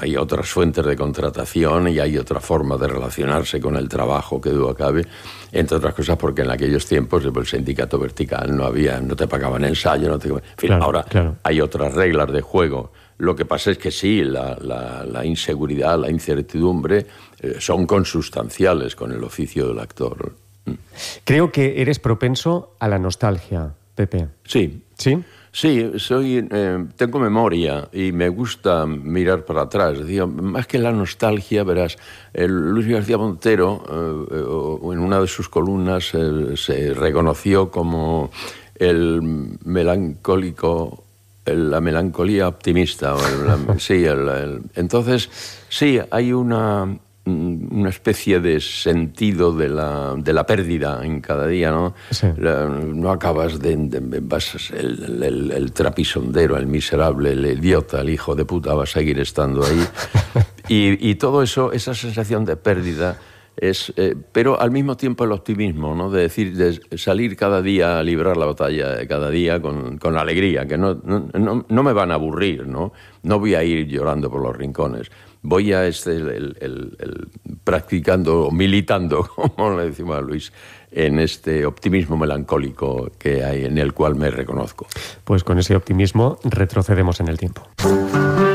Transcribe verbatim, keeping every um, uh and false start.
hay otras fuentes de contratación y hay otra forma de relacionarse con el trabajo que duda cabe, entre otras cosas porque en aquellos tiempos el sindicato vertical no había, no te pagaban ensayo, no te... en fin, claro, ahora claro. hay otras reglas de juego. Lo que pasa es que sí, la, la, la inseguridad, la incertidumbre eh, son consustanciales con el oficio del actor. Creo que eres propenso a la nostalgia, Pepe. Sí. ¿Sí? Sí, soy, eh, tengo memoria y me gusta mirar para atrás. Digo, más que la nostalgia, verás, el Luis García Montero, eh, en una de sus columnas, eh, se reconoció como el melancólico, el, la melancolía optimista. O el, la, sí, el, el, entonces, sí, hay una... una especie de sentido de la, de la pérdida en cada día, ¿no? Sí. La, no acabas de... de vas, el, el, el trapisondero, el miserable, el idiota, el hijo de puta va a seguir estando ahí. y, y todo eso, esa sensación de pérdida, es, eh, pero al mismo tiempo el optimismo, ¿no? De decir, de salir cada día a librar la batalla, cada día con, con alegría, que no, no, no, no me van a aburrir, ¿no? No voy a ir llorando por los rincones. Voy a este, el, el, el, el, practicando, militando, como le decimos a Luis, en este optimismo melancólico que hay, en el cual me reconozco. Pues con ese optimismo retrocedemos en el tiempo.